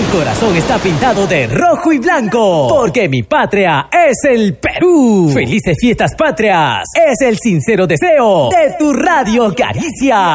corazón está pintado de rojo y blanco, porque mi patria es el Perú. Felices fiestas patrias, es el sincero deseo de tu Radio Caricia.